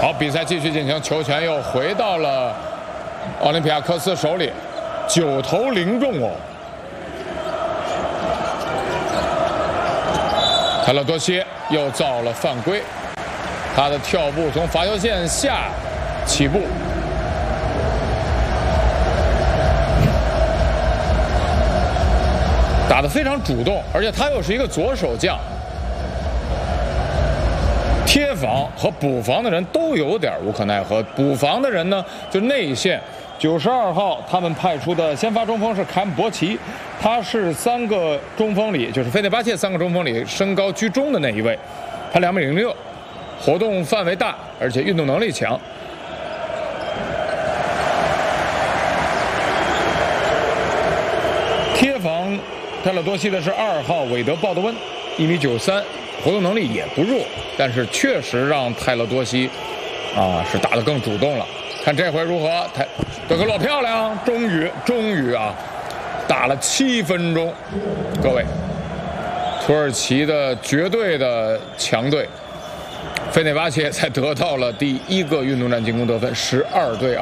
好，比赛继续进行，球权又回到了奥林匹亚科斯手里，9投0中哦。泰勒多西又造了犯规，他的跳步从罚球线下起步，打得非常主动，而且他又是一个左手将。 贴防和补防的人都有点无可奈何。补防的人呢，就内线92号他们派出的先发中锋是坎博奇，他是3个中锋里，就是费内巴切3个中锋里身高居中的那一位，他2米06，活动范围大，而且运动能力强。贴防泰勒多西的是2号韦德鲍德温，1米93。 活动能力也不弱，但是确实让泰勒多西是打得更主动了。看这回如何？德克洛漂亮，终于啊，打了7分钟。各位，土耳其的绝对的强队，费内巴切才得到了第1个运动战进攻得分，12对2。